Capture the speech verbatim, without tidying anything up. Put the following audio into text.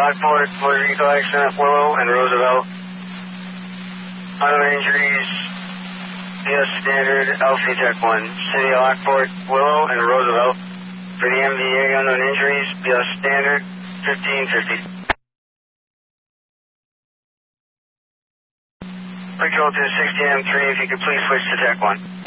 Lockport, motor vehicle accident, Willow and Roosevelt. Auto injuries, B S Standard, Alpha Tech one. City of Lockport, Willow and Roosevelt. For the M V A unknown injuries, B S Standard, fifteen fifty. Control to sixty M three, if you could please switch to Tech one.